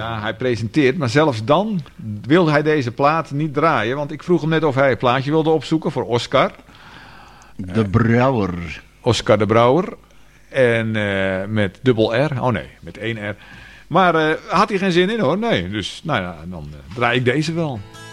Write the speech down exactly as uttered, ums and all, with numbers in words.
Ja, hij presenteert, maar zelfs dan wil hij deze plaat niet draaien. Want ik vroeg hem net of hij een plaatje wilde opzoeken voor Oscar. De Brouwer. Oscar de Brouwer. En uh, met dubbel R. Oh nee, met één R. Maar uh, had hij geen zin in hoor. Nee, dus nou ja, dan uh, draai ik deze wel.